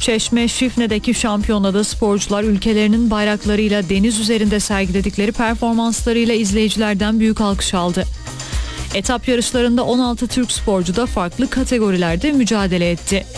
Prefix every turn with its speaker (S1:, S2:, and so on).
S1: Çeşme Şifne'deki şampiyonada sporcular ülkelerinin bayraklarıyla deniz üzerinde sergiledikleri performanslarıyla izleyicilerden büyük alkış aldı. Etap yarışlarında 16 Türk sporcu da farklı kategorilerde mücadele etti.